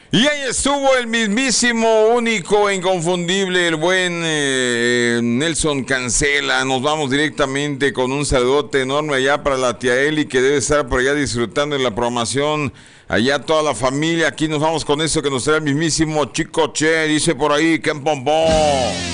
Y ahí estuvo el mismísimo, único, inconfundible, el buen Nelson Cancela. Nos vamos directamente con un saludote enorme allá para la tía Eli, que debe estar por allá disfrutando de la programación. Allá toda la familia, aquí nos vamos con eso que nos trae el mismísimo Chico Che, dice por ahí, que en pompón.